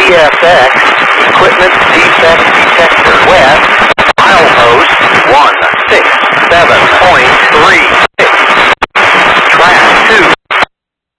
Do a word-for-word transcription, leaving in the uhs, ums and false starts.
E F X, Equipment Defect Detector West, Mile